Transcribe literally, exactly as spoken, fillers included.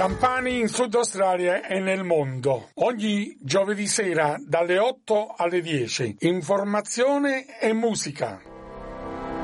Campani in Sud Australia e nel mondo. Ogni giovedì sera dalle otto alle dieci. Informazione e musica.